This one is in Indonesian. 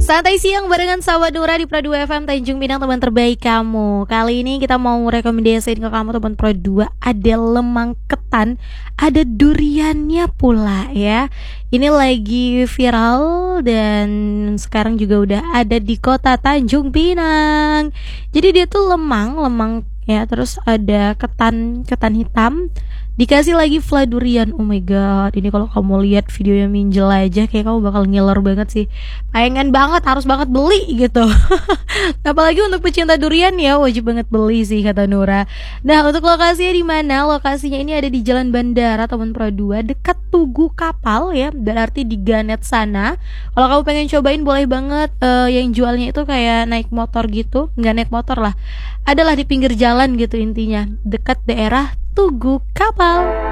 Santai siang barengan sahabat Nura di Pro 2 FM Tanjung Pinang, teman terbaik kamu. Kali ini kita mau rekomendasiin ke kamu teman Pro 2, ada lemang ketan, ada duriannya pula ya. Ini lagi viral dan sekarang juga udah ada di kota Tanjung Pinang. Jadi dia tuh lemang ya, terus ada ketan hitam, dikasih lagi fla durian. Oh my god, ini kalau kamu lihat videonya Minjel aja kayak kamu bakal ngiler banget sih. Pengen banget, harus banget beli gitu. Apalagi untuk pecinta durian ya, wajib banget beli sih kata Nura. Nah, untuk lokasinya di mana? Lokasinya ini ada di Jalan Bandara teman Pro 2, dekat Tugu Kapal ya, berarti di Ganet sana. Kalau kamu pengen cobain boleh banget. Yang jualnya itu kayak naik motor gitu, nggak naik motor lah, adalah di pinggir jalan gitu intinya, dekat daerah Tugu Kapal.